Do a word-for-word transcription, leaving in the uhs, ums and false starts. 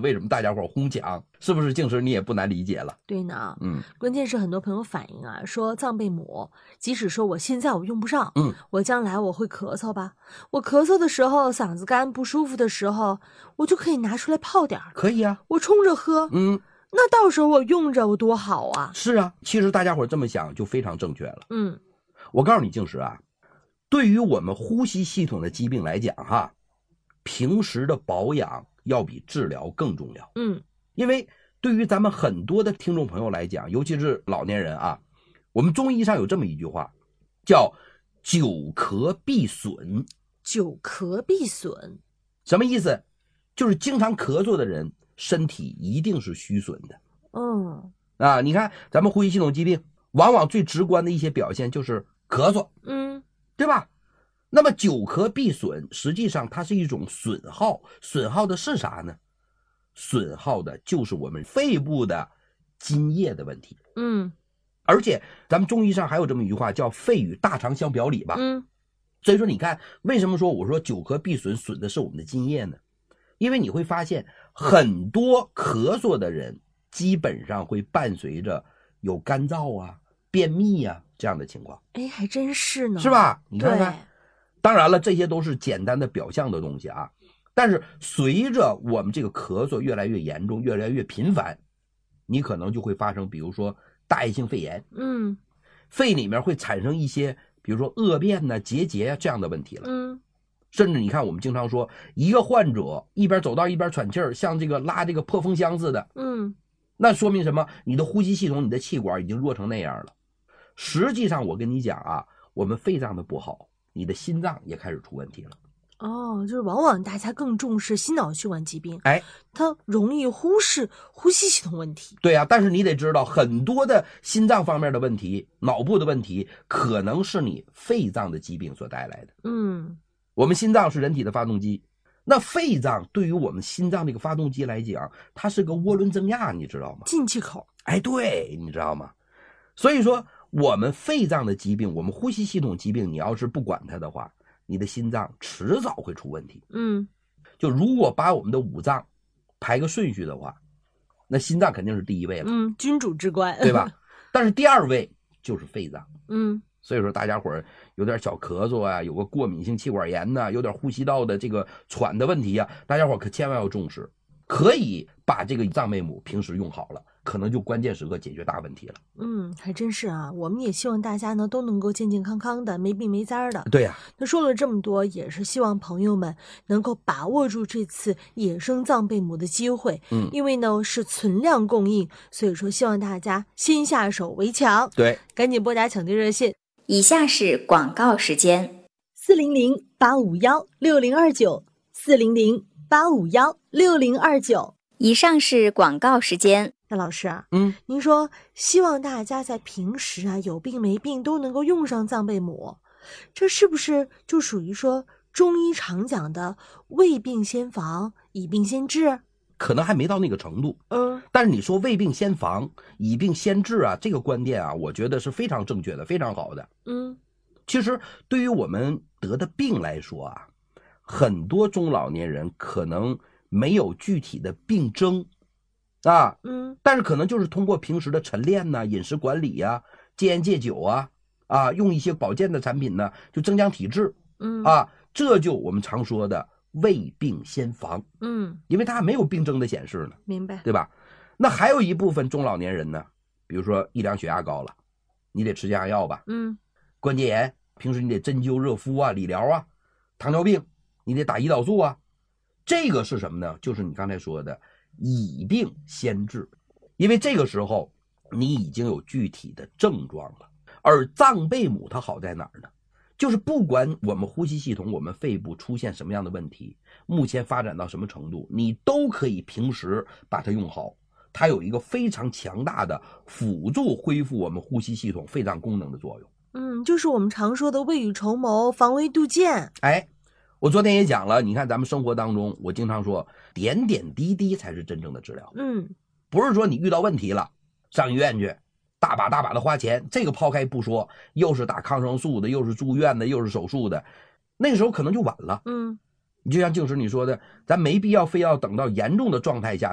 为什么大家伙哄抢？是不是静时你也不难理解了？ 对呢， 嗯， 关键是很多朋友反映啊，说藏贝母，即使说我现在我用不上， 嗯， 我将来我会咳嗽吧？我咳嗽的时候，嗓子干不舒服的时候，我就可以拿出来泡点儿， 可以啊， 我冲着喝， 嗯， 那到时候我用着我多好啊！ 是啊，其实大家伙这么想就非常正确了。 嗯， 我告诉你，静时啊，对于我们呼吸系统的疾病来讲哈，平时的保养要比治疗更重要。 嗯， 因为对于咱们很多的听众朋友来讲，尤其是老年人啊，我们中医上有这么一句话，叫久咳必损。 久咳必损， 什么意思？就是经常咳嗽的人，身体一定是虚损的。 嗯啊，你看咱们呼吸系统疾病，往往最直观的一些表现就是咳嗽， 嗯， 对吧？那么久咳必损，实际上它是一种损耗，损耗的是啥呢？损耗的就是我们肺部的津液的问题。 嗯， 而且咱们中医上还有这么一句话，叫肺与大肠相表里吧。 嗯， 所以说你看，为什么说我说久咳必损，损的是我们的津液呢？因为你会发现很多咳嗽的人基本上会伴随着有干燥啊、便秘啊这样的情况。 哎，还真是呢， 是吧？你看看， 对， 当然了，这些都是简单的表象的东西啊。但是随着我们这个咳嗽越来越严重，越来越频繁，你可能就会发生，比如说大叶性肺炎， 嗯肺里面会产生一些，比如说恶变呐、结节啊这样的问题了。 嗯， 甚至你看，我们经常说，一个患者一边走道一边喘气儿，像这个拉这个破风箱似的， 嗯， 那说明什么？你的呼吸系统、你的气管已经弱成那样了。实际上，我跟你讲啊，我们肺脏的不好，你的心脏也开始出问题了。 哦，就是往往大家更重视心脑血管疾病， 哎， 它容易忽视呼吸系统问题。 对啊，但是你得知道，很多的心脏方面的问题、脑部的问题，可能是你肺脏的疾病所带来的。 嗯， 我们心脏是人体的发动机，那肺脏对于我们心脏这个发动机来讲，它是个涡轮增压，你知道吗？ 进气口。 哎，对，你知道吗？所以说，我们肺脏的疾病，我们呼吸系统疾病，你要是不管它的话，你的心脏迟早会出问题。 嗯， 就如果把我们的五脏排个顺序的话，那心脏肯定是第一位了， 嗯，君主之官， 对吧？但是第二位就是肺脏。 嗯， 所以说大家伙儿有点小咳嗽啊，有个过敏性气管炎呐、啊，有点呼吸道的这个喘的问题啊，大家伙儿可千万要重视。可以把这个藏贝母平时用好了，可能就关键时刻解决大问题了。 嗯，还真是啊，我们也希望大家呢都能够健健康康的，没病没灾的。 对呀、啊， 那说了这么多，也是希望朋友们能够把握住这次野生藏贝母的机会。 嗯， 因为呢是存量供应，所以说希望大家先下手为强。 对， 赶紧拨打抢救热线。 以下是广告时间： 四零零八五幺六零二九，四零零八五幺六零二九。 以上是广告时间。 那老师啊， 嗯， 您说希望大家在平时啊有病没病都能够用上藏贝母，这是不是就属于说中医常讲的未病先防，以病先治？ 可能还没到那个程度， 嗯， 但是你说未病先防，以病先治啊，这个观点啊，我觉得是非常正确的，非常好的。 嗯， 其实对于我们得的病来说啊，很多中老年人可能没有具体的病征啊， 嗯， 但是可能就是通过平时的晨练呐、饮食管理呀、戒烟戒酒啊，啊，用一些保健的产品呢，就增强体质， 嗯， 啊，这就我们常说的未病先防， 嗯， 因为他还没有病征的显示呢， 明白。 对吧？那还有一部分中老年人呢，比如说一量血压高了，你得吃降压药吧， 嗯， 关节炎，平时你得针灸热敷啊、理疗啊，糖尿病你得打胰岛素啊，这个是什么呢？就是你刚才说的以病先治，因为这个时候你已经有具体的症状了。而藏贝母它好在哪儿呢？就是不管我们呼吸系统、我们肺部出现什么样的问题，目前发展到什么程度，你都可以平时把它用好。它有一个非常强大的辅助恢复我们呼吸系统、肺脏功能的作用。 嗯，就是我们常说的未雨绸缪、防微杜渐。 哎，我昨天也讲了，你看咱们生活当中，我经常说点点滴滴才是真正的治疗。 嗯， 不是说你遇到问题了上医院去大把大把的花钱，这个抛开不说，又是打抗生素的，又是住院的，又是手术的，那个时候可能就晚了。 嗯， 你就像静时你说的，咱没必要非要等到严重的状态下